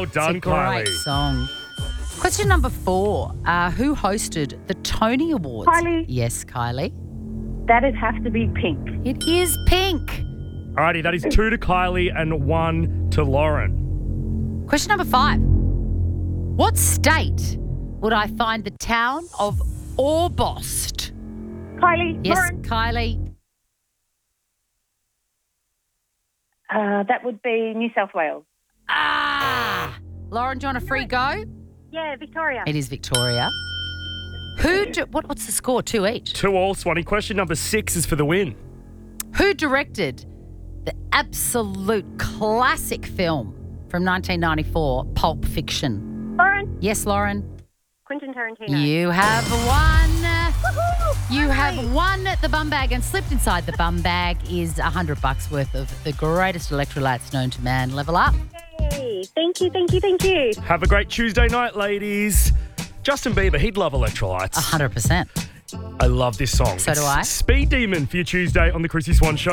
Well done, It's a great Kylie. song. Question number 4. Who hosted the Tony Awards? Kylie. Yes, Kylie. That would have to be Pink. It is Pink. Alrighty, that is 2 to Kylie and 1 to Lauren. Question number 5. What state would I find the town of Orbost? Kylie. Yes, Lauren. Kylie. That would be New South Wales. Lauren, do you want a free go? Yeah, Victoria. It is Victoria. What's the score? 2 each. 2 all, Swanee. Question number 6 is for the win. Who directed the absolute classic film from 1994, Pulp Fiction? Lauren. Yes, Lauren. Quentin Tarantino. You have won. You have won the bum bag, and slipped inside the bum bag is $100 worth of the greatest electrolytes known to man. Level up. Hey, thank you, thank you, thank you. Have a great Tuesday night, ladies. Justin Bieber, he'd love electrolytes. 100%. I love this song. So do I. Speed Demon for your Tuesday on the Chrissy Swan Show.